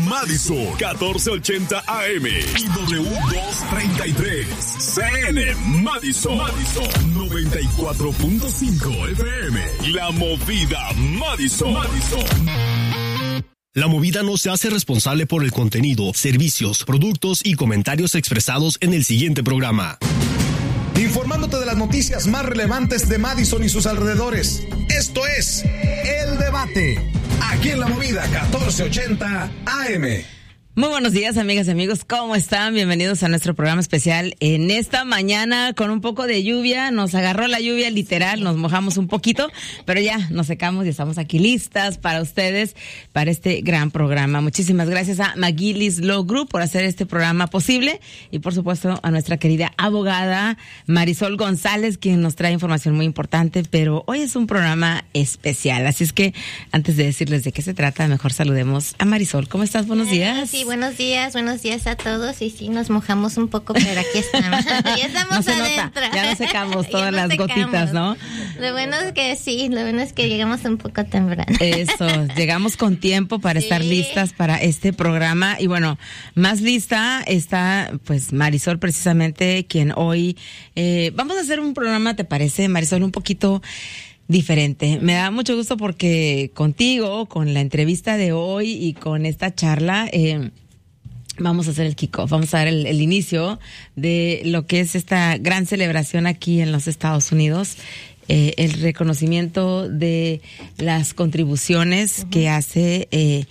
Madison, 1480 AM y W233. CN Madison, 94.5 FM. La Movida Madison. La Movida no se hace responsable por el contenido, servicios, productos y comentarios expresados en el siguiente programa. Informándote de las noticias más relevantes de Madison y sus alrededores. Esto es El Debate, aquí en La Movida 1480 AM. Muy buenos días, amigas y amigos, ¿cómo están? Bienvenidos a nuestro programa especial en esta mañana con un poco de lluvia. Nos agarró la lluvia literal, nos mojamos un poquito, pero ya nos secamos y estamos aquí listas para ustedes, para este gran programa. Muchísimas gracias a McGillis Law Group por hacer este programa posible y por supuesto a nuestra querida abogada Marisol González, quien nos trae información muy importante, pero hoy es un programa especial, así es que antes de decirles de qué se trata, mejor saludemos a Marisol. ¿Cómo estás? Buenos días. Sí, buenos días a todos. Y sí, nos mojamos un poco, pero aquí estamos. Ya estamos no se adentro. Nota, ya nos secamos todas las gotitas, ¿no? Lo bueno es que sí, lo bueno es que llegamos un poco temprano. Eso, llegamos con tiempo para estar listas para este programa. Y bueno, más lista está pues Marisol, precisamente, quien hoy vamos a hacer un programa, ¿te parece, Marisol? Un poquito diferente. Me da mucho gusto porque contigo, con la entrevista de hoy y con esta charla, vamos a hacer el kickoff, vamos a dar el inicio de lo que es esta gran celebración aquí en los Estados Unidos, el reconocimiento de las contribuciones que hace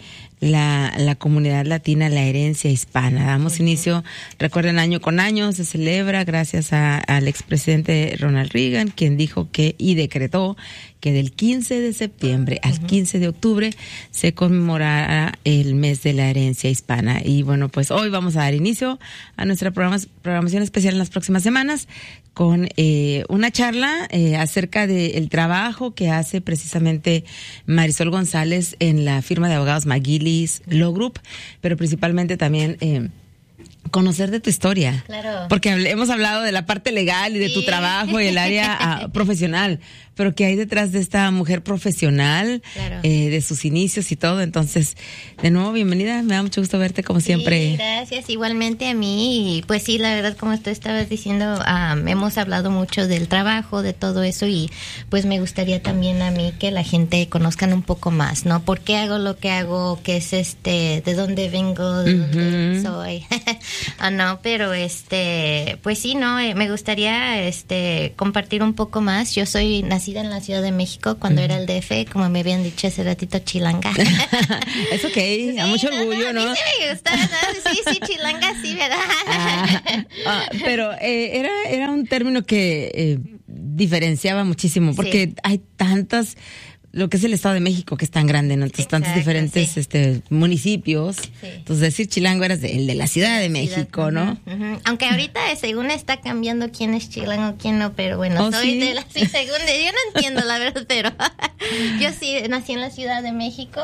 la comunidad latina a la herencia hispana. Damos inicio, recuerden, año con año se celebra gracias al expresidente Ronald Reagan, quien dijo que y decretó que del 15 de septiembre al 15 de octubre se conmemorará el mes de la herencia hispana. Y bueno, pues hoy vamos a dar inicio a nuestra programación especial en las próximas semanas con una charla acerca del trabajo que hace precisamente Marisol González en la firma de abogados McGillis Law Group, pero principalmente también conocer de tu historia. Claro. Porque hemos hablado de la parte legal y de tu trabajo y el área profesional, pero ¿qué hay detrás de esta mujer profesional? Claro. De sus inicios y todo? Entonces, de nuevo, bienvenida, me da mucho gusto verte como siempre. Sí, gracias, igualmente a mí. Y pues sí, la verdad, como tú estabas diciendo, hemos hablado mucho del trabajo, de todo eso, y pues me gustaría también a mí que la gente conozcan un poco más, ¿no? ¿Por qué hago lo que hago? ¿Qué es de dónde vengo? ¿De dónde soy? No, pero pues sí, no, me gustaría compartir un poco más. Yo soy nacida en la Ciudad de México cuando era el DF, como me habían dicho hace ratito, chilanga. Es ok, sí, a mucho orgullo, ¿no? A mí sí me gusta, ¿no? Sí, chilanga, sí, ¿verdad? Pero era un término que diferenciaba muchísimo, porque hay tantas, lo que es el Estado de México, que es tan grande, ¿no? Entonces, tantos diferentes municipios. Sí. Entonces, decir chilango eras el de la Ciudad de México, ¿no? Aunque ahorita, según está cambiando quién es chilango, quién no, pero bueno, soy de la... Sí, según, yo no entiendo, la verdad, pero yo sí nací en la Ciudad de México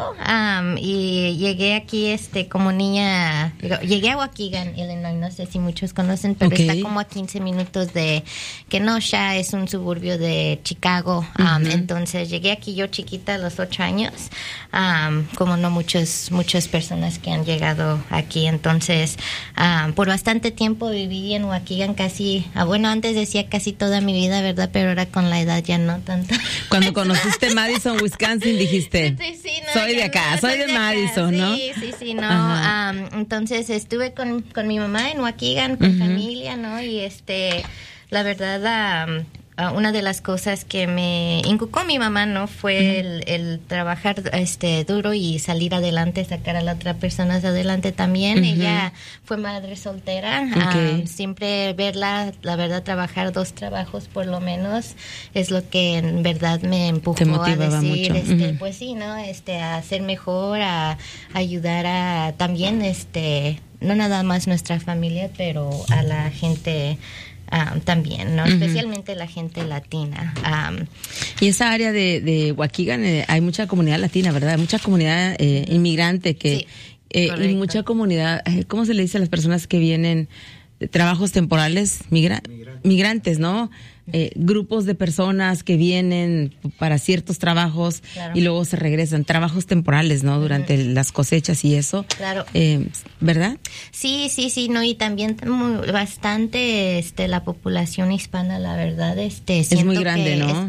y llegué aquí como niña, llegué a Waukegan, Illinois, no sé si muchos conocen, pero está como a 15 minutos de Kenosha, es un suburbio de Chicago. Entonces, llegué aquí yo chiquita a los 8 años, como no muchas personas que han llegado aquí. Entonces, por bastante tiempo viví en Waukegan casi, bueno, antes decía casi toda mi vida, ¿verdad? Pero ahora con la edad ya no tanto. Cuando conociste Madison, Wisconsin, dijiste, sí, no, soy de acá, soy de Madison, ¿no? Sí, no. Entonces estuve con mi mamá en Waukegan, con familia, ¿no? Y la verdad, una de las cosas que me inculcó mi mamá, ¿no? Fue el trabajar duro y salir adelante, sacar a las otras personas adelante también. Ella fue madre soltera. Siempre verla, la verdad, trabajar 2 trabajos por lo menos es lo que en verdad me empujó a decir, mucho. Pues sí, ¿no? A ser mejor, a ayudar a también, no nada más nuestra familia, pero a la gente también, ¿no? Especialmente la gente latina. Y esa área de Waukegan, hay mucha comunidad latina, ¿verdad? Hay mucha comunidad inmigrante que y mucha comunidad, ¿cómo se le dice a las personas que vienen de trabajos temporales? migrantes, ¿no? Grupos de personas que vienen para ciertos trabajos y luego se regresan, trabajos temporales, ¿no? Durante las cosechas y eso. Claro. ¿Verdad? Sí, no, y también bastante la población hispana, la verdad, es muy grande, ¿no?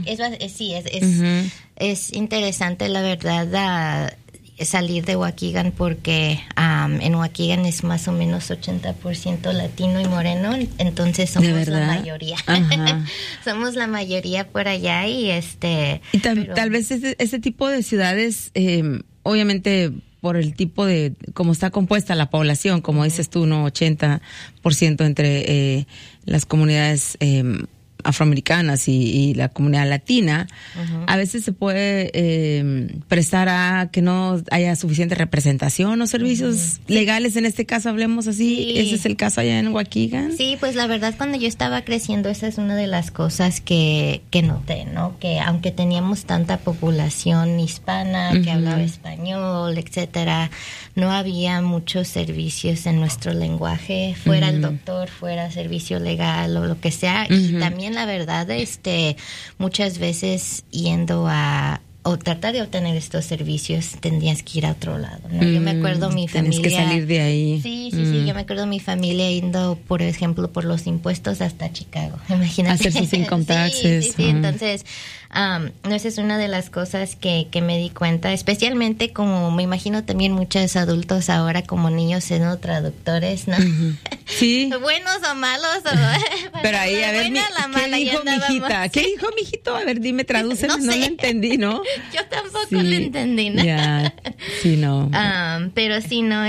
Es interesante, la verdad, salir de Waukegan porque en Waukegan es más o menos 80% latino y moreno, entonces somos la mayoría. Somos la mayoría por allá y y tal vez ese tipo de ciudades, obviamente por el tipo de cómo está compuesta la población, como dices tú, ¿no? 80% entre las comunidades afroamericanas y la comunidad latina, a veces se puede prestar a que no haya suficiente representación o servicios legales, en este caso hablemos así. Sí. ¿Ese es el caso allá en Waukegan? Sí, pues la verdad, cuando yo estaba creciendo, esa es una de las cosas que noté, ¿no? Que aunque teníamos tanta población hispana que hablaba español, etcétera, no había muchos servicios en nuestro lenguaje, fuera el doctor, fuera servicio legal o lo que sea, y también la verdad, muchas veces yendo o tratar de obtener estos servicios, tendrías que ir a otro lado, ¿no? Yo me acuerdo mi familia... Tienes que salir de ahí. Sí, yo me acuerdo mi familia yendo, por ejemplo, por los impuestos hasta Chicago, imagínate. Hacer sus income taxes. Sí, entonces... esa es una de las cosas que me di cuenta, especialmente como me imagino también muchos adultos ahora como niños siendo traductores, ¿no? Sí. Buenos o malos. Pero ahí, a ver, ¿qué dijo mijita? ¿Qué dijo mijito? A ver, dime, tradúceme, no lo entendí, ¿no? Yo tampoco lo entendí, ¿no? Ya, sí, no. Pero sí, no,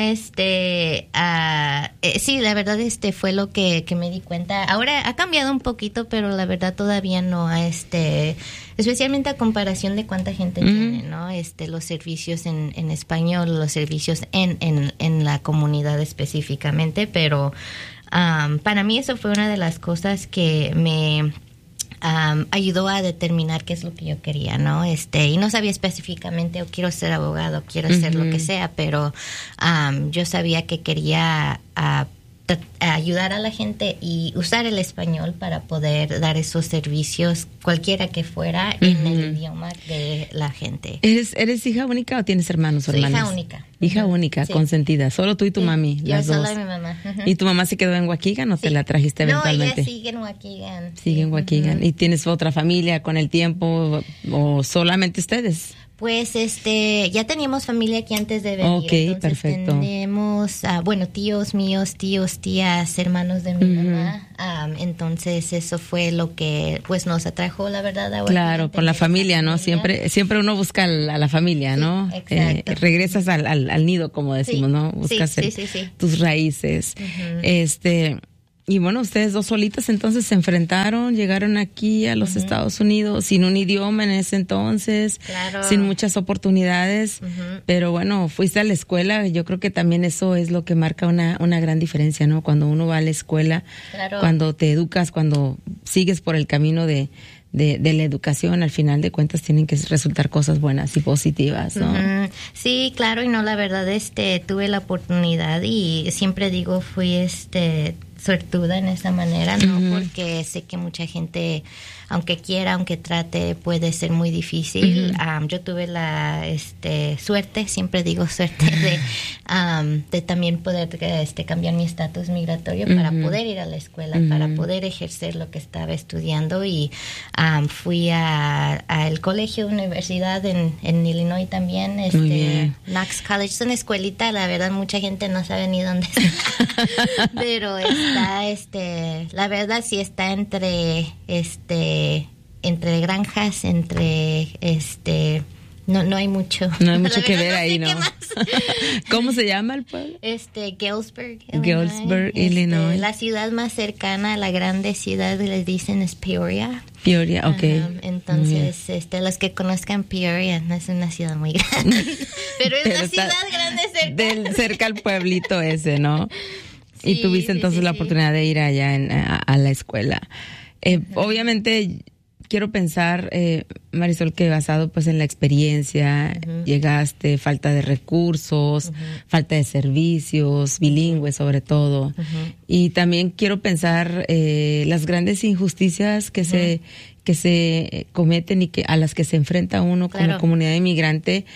sí, la verdad, fue lo que me di cuenta. Ahora ha cambiado un poquito, pero la verdad todavía no, especialmente a comparación de cuánta gente tiene, ¿no? Los servicios en español, los servicios en la comunidad específicamente, pero para mí eso fue una de las cosas que me ayudó a determinar qué es lo que yo quería, ¿no? Y no sabía específicamente, quiero ser abogado, quiero ser lo que sea, pero yo sabía que quería ayudar a la gente y usar el español para poder dar esos servicios, cualquiera que fuera, en el idioma de la gente. ¿Eres hija única o tienes hermanos o hermanas? Hija única. Hija única, consentida. Solo tú y tu mami, las dos. Yo sola y mi mamá. ¿Y tu mamá se quedó en Waukegan o te la trajiste eventualmente? No, ella sigue en Waukegan. Sigue en Waukegan. ¿Y tienes otra familia con el tiempo o solamente ustedes? Pues ya teníamos familia aquí antes de venir. Ok, perfecto. Tenemos, tíos míos, tías, hermanos de mi mamá. Entonces eso fue lo que pues nos atrajo, la verdad. Claro, por la familia, ¿no? Siempre uno busca a la familia, ¿no? Exacto. Regresas al nido, como decimos, ¿no? Buscas tus raíces. Y bueno, ustedes dos solitas entonces se enfrentaron, llegaron aquí a los Estados Unidos sin un idioma en ese entonces, sin muchas oportunidades, pero bueno, fuiste a la escuela. Yo creo que también eso es lo que marca una gran diferencia, ¿no? Cuando uno va a la escuela, cuando te educas, cuando sigues por el camino de la educación, al final de cuentas tienen que resultar cosas buenas y positivas, ¿no? Sí, claro, y no, la verdad, tuve la oportunidad y siempre digo, fui suertuda en esa manera, ¿no? Porque sé que mucha gente, aunque quiera, aunque trate, puede ser muy difícil. Yo tuve la suerte, siempre digo suerte, de también poder cambiar mi estatus migratorio para poder ir a la escuela, para poder ejercer lo que estaba estudiando, y fui al colegio, universidad en Illinois también, Knox College. Es una escuelita, la verdad mucha gente no sabe ni dónde está, pero la verdad sí está entre granjas, no hay mucho. No hay mucho que ver ahí, ¿no? ¿Qué más? ¿Cómo se llama el pueblo? Galesburg, Illinois. La ciudad más cercana a la grande ciudad les dicen es Peoria. Peoria, ok. Entonces, los que conozcan Peoria, no es una ciudad muy grande, pero es una ciudad grande cerca al pueblito ese, ¿no? Sí, y tuviste entonces la oportunidad de ir allá a la escuela. Obviamente quiero pensar, Marisol, que basado pues en la experiencia, llegaste, falta de recursos, falta de servicios, bilingües sobre todo. Y también quiero pensar las grandes injusticias que se cometen y a las que se enfrenta uno como comunidad inmigrante.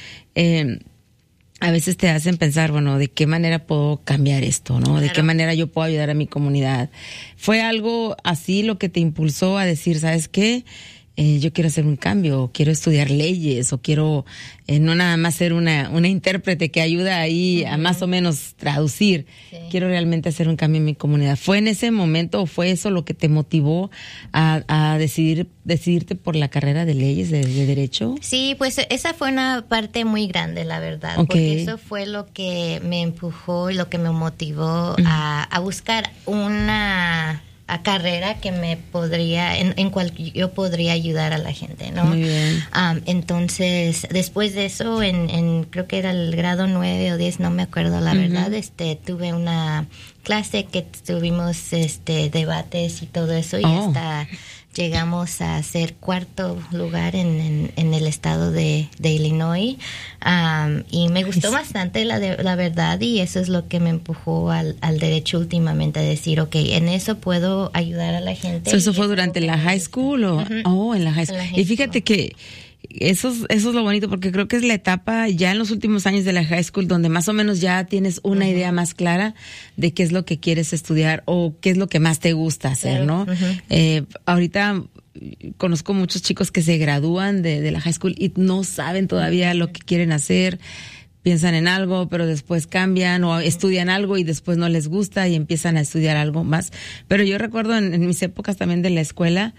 A veces te hacen pensar, bueno, ¿de qué manera puedo cambiar esto, no? ¿De qué manera yo puedo ayudar a mi comunidad? ¿Fue algo así lo que te impulsó a decir, ¿sabes qué? Yo quiero hacer un cambio, quiero estudiar leyes, o quiero no nada más ser una intérprete que ayuda ahí a más o menos traducir. Quiero realmente hacer un cambio en mi comunidad. ¿Fue en ese momento o fue eso lo que te motivó a decidirte por la carrera de leyes, de derecho? Sí, pues esa fue una parte muy grande, la verdad, porque eso fue lo que me empujó y lo que me motivó a buscar una carrera que me podría, en cual yo podría ayudar a la gente, ¿no? Muy bien. Entonces, después de eso, creo que era el grado 9 o 10, no me acuerdo la verdad, tuve una clase que tuvimos debates y todo eso, y hasta llegamos a ser 4º lugar en el estado de Illinois, y me gustó bastante la verdad, y eso es lo que me empujó al derecho últimamente, a decir, okay, en eso puedo ayudar a la gente. ¿Eso fue durante la high school o en la high school? Y fíjate que eso es lo bonito, porque creo que es la etapa ya en los últimos años de la high school donde más o menos ya tienes una idea más clara de qué es lo que quieres estudiar o qué es lo que más te gusta hacer, ¿no? Ahorita conozco muchos chicos que se gradúan de la high school y no saben todavía lo que quieren hacer. Piensan en algo, pero después cambian, o estudian algo y después no les gusta y empiezan a estudiar algo más. Pero yo recuerdo en mis épocas también de la escuela,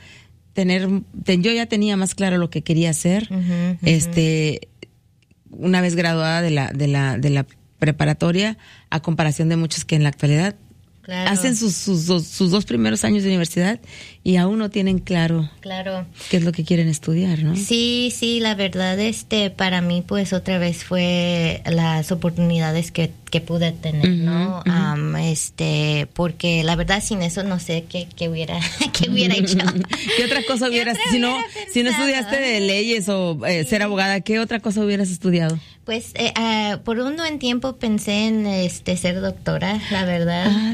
yo ya tenía más claro lo que quería hacer. Una vez graduada de la preparatoria, a comparación de muchos que en la actualidad hacen sus 2 primeros años de universidad y aún no tienen claro qué es lo que quieren estudiar, ¿no? Sí, la verdad, para mí, pues, otra vez fue las oportunidades que pude tener, ¿no? Porque la verdad, sin eso no sé qué hubiera hecho. ¿Qué otra cosa hubieras, si no estudiaste de leyes o ser abogada, qué otra cosa hubieras estudiado? Pues por un buen tiempo pensé en ser doctora, la verdad.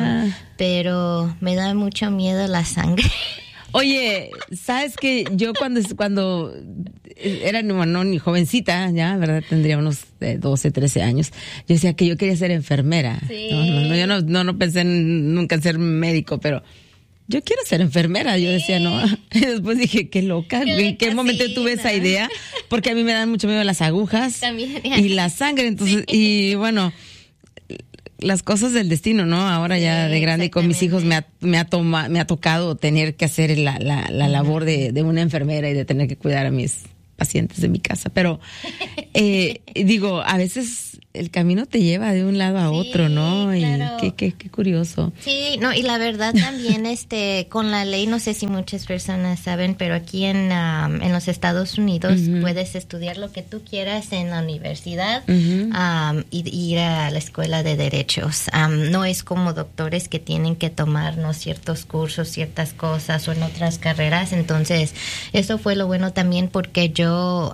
Pero me da mucho miedo la sangre. Oye, ¿sabes que yo cuando era ni jovencita, ya, ¿verdad? Tendría unos 12, 13 años. Yo decía que yo quería ser enfermera. Sí. Yo no pensé nunca en ser médico, pero yo quiero ser enfermera. Yo decía, no. Y después dije, qué loca. ¿En qué momento tuve esa idea? Porque a mí me dan mucho miedo las agujas y la sangre. Entonces, y bueno, las cosas del destino, ¿no? Ahora ya de grande y con mis hijos me ha tocado tener que hacer la labor de una enfermera y de tener que cuidar a mis pacientes de mi casa. Pero digo, a veces el camino te lleva de un lado a otro, ¿no? Claro. Y qué curioso. Sí, no, y la verdad también con la ley, no sé si muchas personas saben, pero aquí en los Estados Unidos puedes estudiar lo que tú quieras en la universidad y ir a la escuela de derechos. No es como doctores que tienen que tomar, ¿no?, ciertos cursos, ciertas cosas, o en otras carreras. Entonces, eso fue lo bueno también, porque yo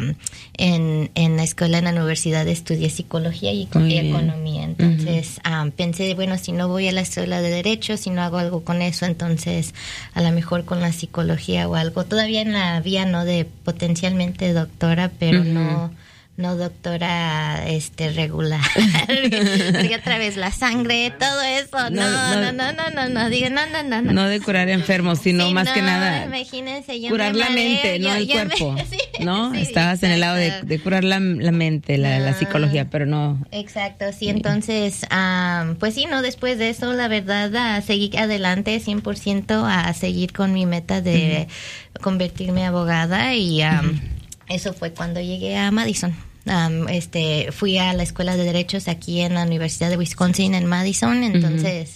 en la escuela, en la universidad, estudié psicología y economía. Entonces pensé, bueno, si no voy a la escuela de derecho, si no hago algo con eso, entonces a lo mejor con la psicología o algo. Todavía en la vía, ¿no?, de potencialmente doctora, pero no doctora regular. Porque otra vez la sangre, todo eso. No, digo, no. No de curar enfermos, sino más que nada imagínense, curar la mente, no el cuerpo. ¿No? Estabas en el lado de curar la mente, la psicología, pero no. Exacto, sí. Entonces, pues sí, no, después de eso, la verdad, seguí adelante 100% a seguir con mi meta de convertirme en abogada, y eso fue cuando llegué a Madison. Fui a la escuela de derechos aquí en la Universidad de Wisconsin en Madison. Entonces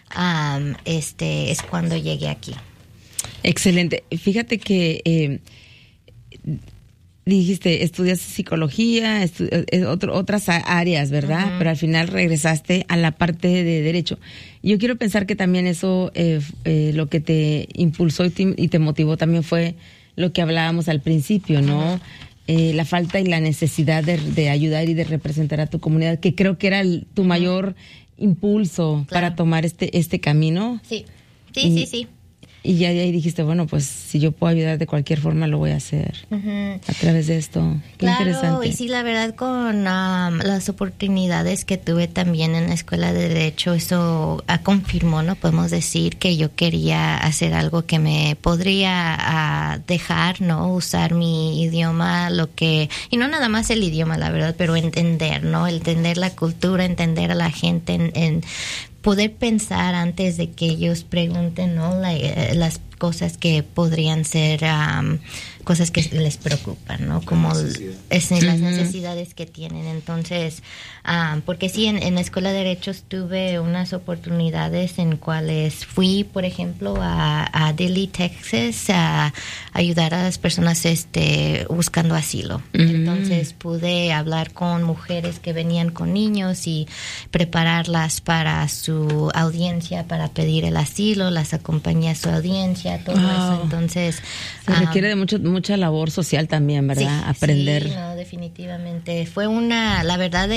es cuando llegué aquí. Excelente. Fíjate que dijiste, estudias psicología, otras áreas, ¿verdad? Pero al final regresaste a la parte de derecho. Yo quiero pensar que también eso, lo que te impulsó y te motivó también fue lo que hablábamos al principio, ¿no? La falta y la necesidad de ayudar y de representar a tu comunidad, que creo que era tu mayor impulso para tomar este camino. Sí. Y ya de ahí dijiste, bueno, pues si yo puedo ayudar de cualquier forma, lo voy a hacer a través de esto. Qué interesante. Y sí, la verdad, con las oportunidades que tuve también en la escuela de Derecho, eso confirmó, ¿no? Podemos decir que yo quería hacer algo que me podría dejar, ¿no? Usar mi idioma, y no nada más el idioma, la verdad, pero entender, ¿no? Entender la cultura, entender a la gente, en poder pensar antes de que ellos pregunten, ¿no? Las cosas que podrían ser cosas que les preocupan, ¿no? Como las necesidades que tienen. Entonces, porque sí, en la Escuela de Derechos tuve unas oportunidades en cuales fui, por ejemplo, a Dilley, Texas, a ayudar a las personas buscando asilo. Entonces pude hablar con mujeres que venían con niños y prepararlas para su audiencia, para pedir el asilo, las acompañé a su audiencia, todo eso. Entonces se requiere de mucha labor social también, ¿verdad? Sí, aprender. Sí, no, definitivamente. Fue la verdad,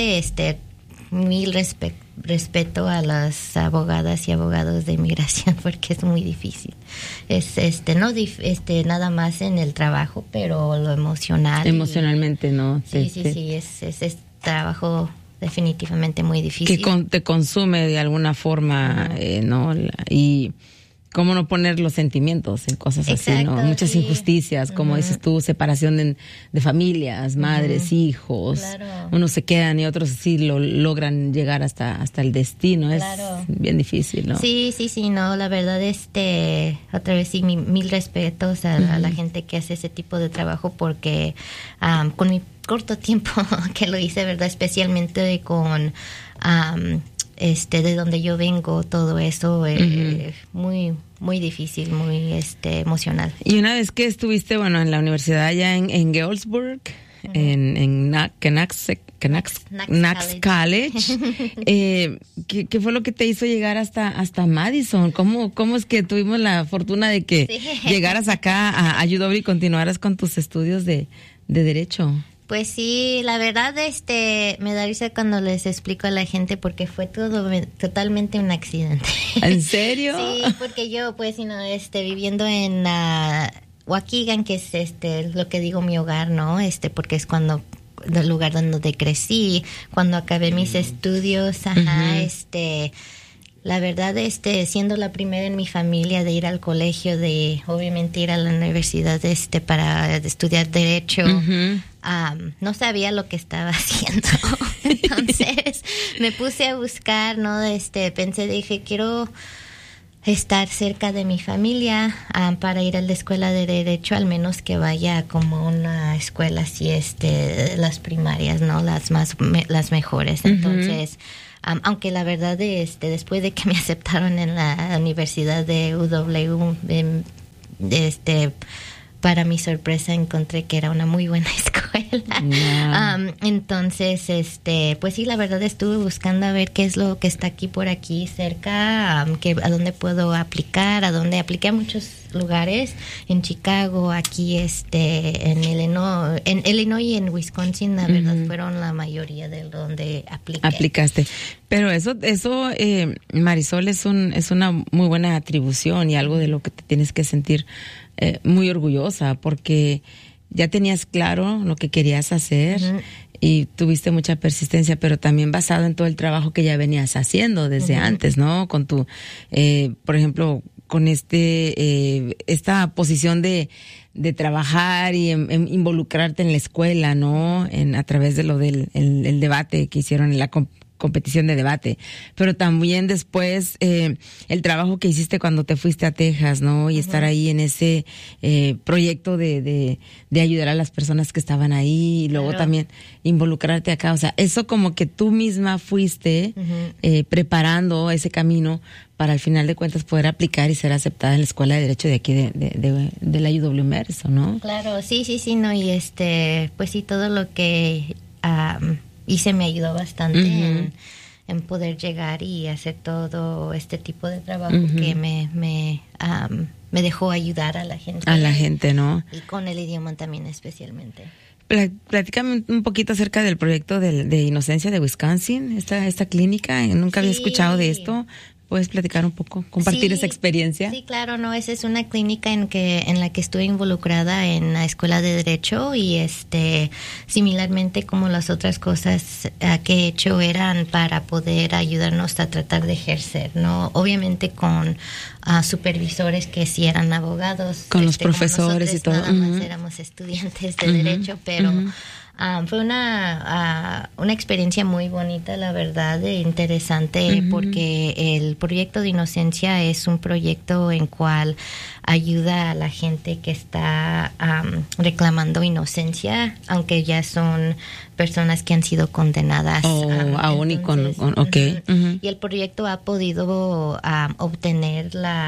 mil respeto a las abogadas y abogados de inmigración, porque es muy difícil. Es nada más en el trabajo, pero lo emocional. Emocionalmente, ¿no? Sí, es trabajo definitivamente muy difícil. Que te consume de alguna forma, ¿no? Y cómo no poner los sentimientos en cosas así, ¿no? Muchas injusticias, como dices tú, separación de familias, madres, hijos. Claro. Unos se quedan y otros sí lo logran llegar hasta el destino. Claro. Es bien difícil, ¿no? Sí, no, la verdad, otra vez sí, mil respetos a la gente que hace ese tipo de trabajo, porque con mi corto tiempo que lo hice, ¿verdad? Especialmente con de donde yo vengo, todo eso, muy, muy difícil, muy emocional. Y una vez que estuviste, en la universidad allá en Galesburg, en Knox College, ¿qué fue lo que te hizo llegar hasta Madison? ¿Cómo es que tuvimos la fortuna de que llegaras acá a UW y continuaras con tus estudios de Derecho? Pues sí, la verdad, me da risa cuando les explico a la gente, porque fue totalmente un accidente. ¿En serio? Sí, porque yo, pues, viviendo en Waukegan, que es lo que digo mi hogar, ¿no? Porque es el lugar donde crecí, cuando acabé mis estudios, la verdad, siendo la primera en mi familia de ir al colegio, de obviamente ir a la universidad, para estudiar Derecho, no sabía lo que estaba haciendo. Entonces, me puse a buscar, ¿no? Dije, quiero estar cerca de mi familia, para ir a la escuela de Derecho, al menos que vaya como una escuela así, las primarias, ¿no? Las mejores. Entonces, aunque la verdad, después de que me aceptaron en la Universidad de UW, para mi sorpresa encontré que era una muy buena escuela. Yeah. Entonces, pues sí, la verdad estuve buscando a ver qué es lo que está por aquí cerca, a dónde puedo aplicar, a dónde apliqué a muchos lugares, en Chicago, aquí, en Illinois y en Wisconsin, la verdad fueron la mayoría de donde aplicaste. Pero eso, Marisol, es una muy buena atribución y algo de lo que te tienes que sentir muy orgullosa, porque ya tenías claro lo que querías hacer y tuviste mucha persistencia, pero también basado en todo el trabajo que ya venías haciendo desde antes, ¿no? Con tu, por ejemplo, con esta posición de trabajar y involucrarte en la escuela, ¿no? A través de lo del el debate que hicieron en la competición de debate, pero también después el trabajo que hiciste cuando te fuiste a Texas, ¿no? Y estar ahí en ese proyecto de ayudar a las personas que estaban ahí y luego también involucrarte acá. O sea, eso como que tú misma fuiste preparando ese camino para al final de cuentas poder aplicar y ser aceptada en la Escuela de Derecho de aquí de la UWM, eso, ¿no? Claro, sí, no, y pues sí, todo lo que hice me ayudó bastante en poder llegar y hacer todo este tipo de trabajo que me dejó ayudar a la gente. A la gente, ¿no? Y con el idioma también especialmente. Platícame un poquito acerca del proyecto de Inocencia de Wisconsin, esta clínica. Nunca había escuchado de esto. ¿Puedes platicar un poco, compartir esa experiencia? Sí, claro, no, esa es una clínica en la que estuve involucrada en la Escuela de Derecho y similarmente como las otras cosas que he hecho eran para poder ayudarnos a tratar de ejercer, ¿no? Obviamente con supervisores que sí eran abogados. Con los profesores y todo. Nada más éramos estudiantes de Derecho, pero... fue una experiencia muy bonita, la verdad, interesante, porque el proyecto de Inocencia es un proyecto en cual ayuda a la gente que está reclamando inocencia, aunque ya son personas que han sido condenadas. Aún y con okay. Y el proyecto ha podido obtener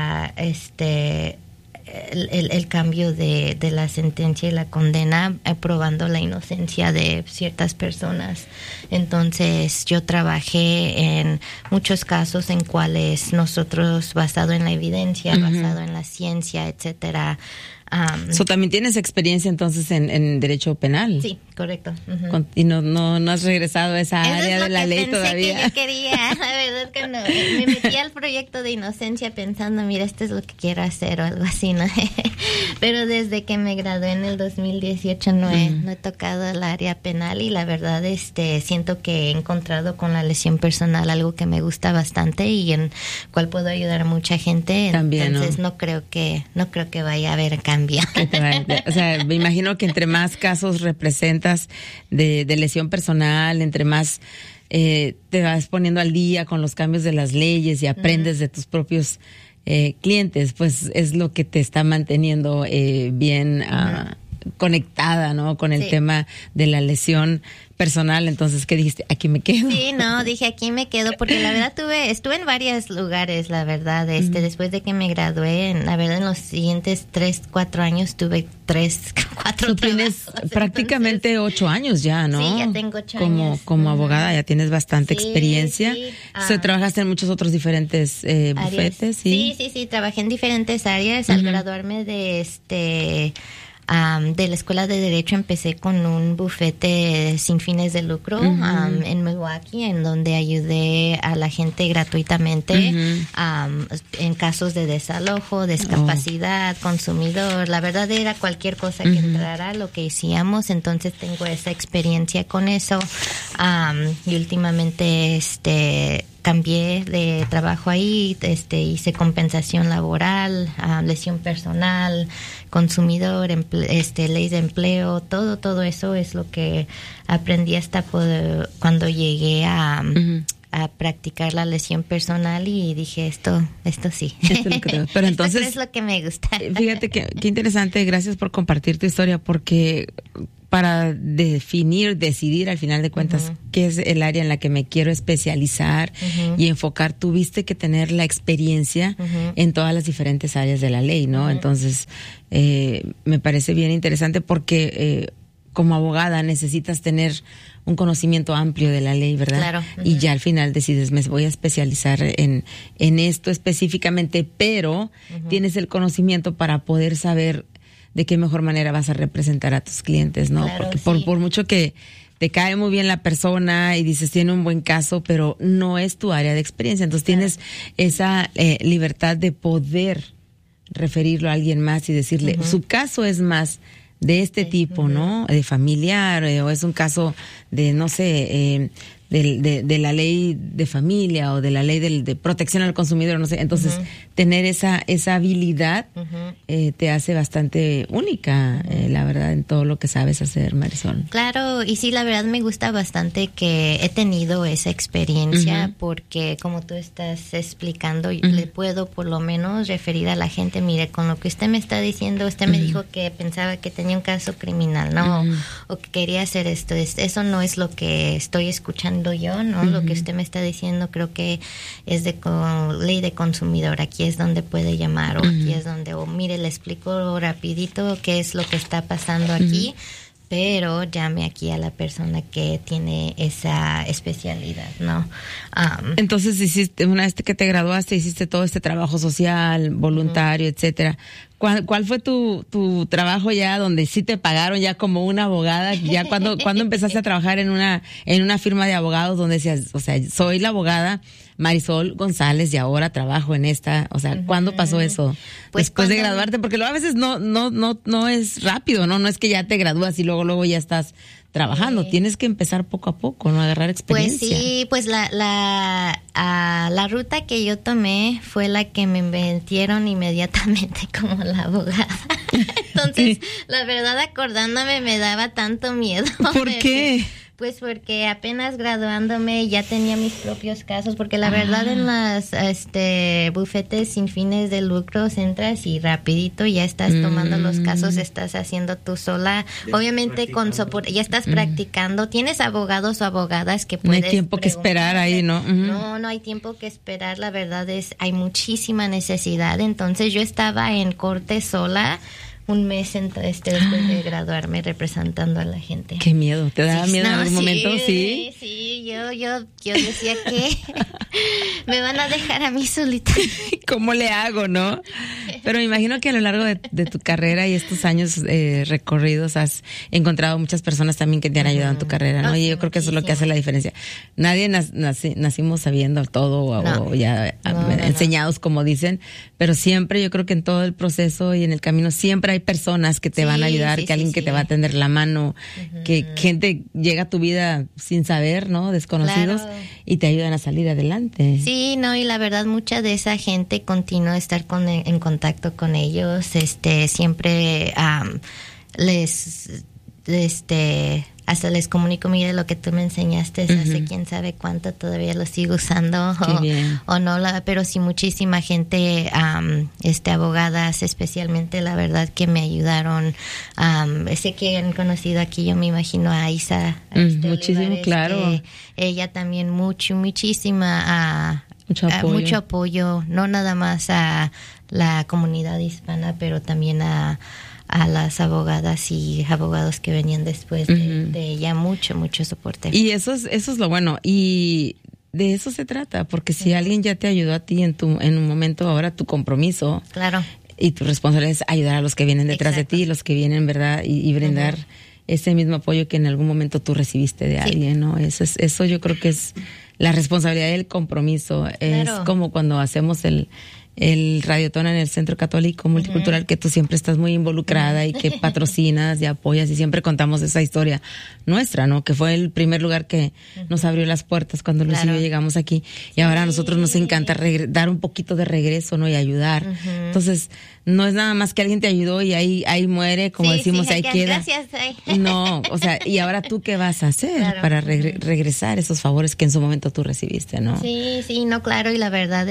el cambio de la sentencia y la condena, probando la inocencia de ciertas personas. Entonces yo trabajé en muchos casos en cuales nosotros, basado en la evidencia, basado en la ciencia, etcétera. También tienes experiencia entonces en derecho penal. Sí, correcto. Y no has regresado a esa área de la ley todavía. Que yo quería, la verdad que no. Me metí al proyecto de Inocencia pensando, mira, esto es lo que quiero hacer o algo así, ¿no? Pero desde que me gradué en el 2018 no he tocado el área penal y la verdad siento que he encontrado con la lesión personal algo que me gusta bastante y en cual puedo ayudar a mucha gente. También, entonces no creo que vaya a haber cambio. O sea, me imagino que entre más casos representas de lesión personal, entre más te vas poniendo al día con los cambios de las leyes y aprendes de tus propios clientes, pues es lo que te está manteniendo bien conectada, ¿no? Con el tema de la lesión personal. Entonces, ¿qué dijiste? Aquí me quedo. Sí, no, dije aquí me quedo porque la verdad estuve en varios lugares, la verdad, después de que me gradué, la verdad en los siguientes 3-4 años tuve 3-4 tienes prácticamente entonces, 8 años ya, ¿no? Sí, ya tengo 8 años. Como abogada ya tienes bastante experiencia. Sí. Trabajaste en muchos otros diferentes bufetes. Sí, trabajé en diferentes áreas. Al graduarme de la Escuela de Derecho empecé con un bufete sin fines de lucro en Milwaukee, en donde ayudé a la gente gratuitamente en casos de desalojo, discapacidad, consumidor. La verdad era cualquier cosa que entrara lo que hacíamos, entonces tengo esa experiencia con eso. Y últimamente cambié de trabajo ahí, hice compensación laboral, lesión personal, consumidor, ley de empleo, todo eso es lo que aprendí hasta cuando llegué a practicar la lesión personal y dije esto sí. Esto es lo que pero entonces es lo que me gusta. Fíjate qué interesante, gracias por compartir tu historia, porque para decidir al final de cuentas qué es el área en la que me quiero especializar y enfocar, tuviste que tener la experiencia en todas las diferentes áreas de la ley, ¿no? Entonces, me parece bien interesante porque como abogada necesitas tener un conocimiento amplio de la ley, ¿verdad? Claro. Y ya al final decides, me voy a especializar en esto específicamente, pero tienes el conocimiento para poder saber de qué mejor manera vas a representar a tus clientes, ¿no? Claro, porque sí. por mucho que te cae muy bien la persona y dices tiene un buen caso, pero no es tu área de experiencia, entonces tienes esa libertad de poder referirlo a alguien más y decirle, su caso es más de este tipo, ¿no? De familiar, o es un caso de, no sé, de la ley de familia o de la ley de protección al consumidor, no sé. Entonces, tener esa habilidad te hace bastante única, la verdad, en todo lo que sabes hacer, Marisol. Claro, y sí, la verdad me gusta bastante que he tenido esa experiencia porque, como tú estás explicando, le puedo por lo menos referir a la gente, mire, con lo que usted me está diciendo, usted me dijo que pensaba que tenía un caso criminal, ¿no? O que quería hacer esto. Eso no es lo que estoy escuchando yo, ¿no? Lo que usted me está diciendo creo que es de ley de consumidor. Aquí es donde puede llamar, o aquí es donde, mire, le explico rapidito qué es lo que está pasando aquí, pero llame aquí a la persona que tiene esa especialidad, ¿no? Entonces, hiciste, una vez que te graduaste, hiciste todo este trabajo social, voluntario, etcétera. ¿Cuál fue tu trabajo ya donde sí te pagaron ya como una abogada? Ya cuando empezaste a trabajar en una firma de abogados donde decías, o sea, soy la abogada Marisol González y ahora trabajo en esta, o sea, ¿cuándo pasó eso? Pues después de graduarte, porque luego a veces no es rápido, no es que ya te gradúas y luego ya estás trabajando, tienes que empezar poco a poco, ¿no? Agarrar experiencia. Pues sí, pues la ruta que yo tomé fue la que me vendieron inmediatamente como la abogada. Entonces, la verdad, acordándome me daba tanto miedo. ¿Por qué? Pues porque apenas graduándome ya tenía mis propios casos, porque la verdad en las bufetes sin fines de lucros entras y rapidito ya estás tomando los casos, estás haciendo tú sola, obviamente con soporte, ya estás practicando, tienes abogados o abogadas que puedes. No hay tiempo que esperar ahí, ¿no? No hay tiempo que esperar, la verdad hay muchísima necesidad, entonces yo estaba en corte sola un mes después de graduarme representando a la gente. Qué miedo, ¿te daba miedo en algún momento? Sí, yo decía que me van a dejar a mí solita. ¿Cómo le hago, no? Pero me imagino que a lo largo de tu carrera y estos años recorridos has encontrado muchas personas también que te han ayudado en tu carrera, ¿no? Y yo creo que eso es lo que hace la diferencia. Nadie nacimos sabiendo todo o ya enseñados, como dicen, pero siempre yo creo que en todo el proceso y en el camino siempre hay personas que te van a ayudar, que alguien que te va a tender la mano, que gente llega a tu vida sin saber, ¿no? Desconocidos, y te ayudan a salir adelante. Sí, no, y la verdad mucha de esa gente continúa a estar en contacto con ellos, siempre hasta les comunico, mire lo que tú me enseñaste, hace quién sabe cuánto todavía lo sigo usando o no, pero sí muchísima gente, abogadas especialmente, la verdad que me ayudaron, sé que han conocido aquí, yo me imagino a Isa muchísimo, Olivares, claro, ella también mucho apoyo, no nada más a la comunidad hispana, pero también a las abogadas y abogados que venían después de ella, mucho soporte. Y eso es lo bueno, y de eso se trata, porque si alguien ya te ayudó a ti en un momento, ahora tu compromiso, claro, y tu responsabilidad es ayudar a los que vienen detrás de ti, los que vienen, ¿verdad? Y brindar ese mismo apoyo que en algún momento tú recibiste de alguien, ¿no? Eso yo creo que es la responsabilidad del compromiso. Es como cuando hacemos el Radiotón en el Centro Católico Multicultural, que tú siempre estás muy involucrada y que patrocinas y apoyas, y siempre contamos esa historia nuestra, ¿no? Que fue el primer lugar que nos abrió las puertas cuando Luis y yo llegamos aquí, y ahora a nosotros nos encanta dar un poquito de regreso, ¿no? Y ayudar. Entonces, no es nada más que alguien te ayudó y ahí muere, como decimos, ahí queda. Gracias. No, o sea, y ahora tú qué vas a hacer para regresar esos favores que en su momento tú recibiste, ¿no? Sí, no, claro, y la verdad,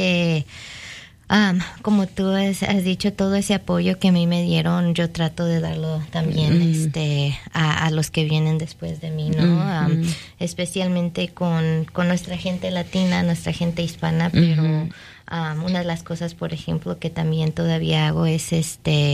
como tú has dicho, todo ese apoyo que a mí me dieron, yo trato de darlo también a los que vienen después de mí, ¿no? Especialmente con nuestra gente latina, nuestra gente hispana, pero una de las cosas, por ejemplo, que también todavía hago es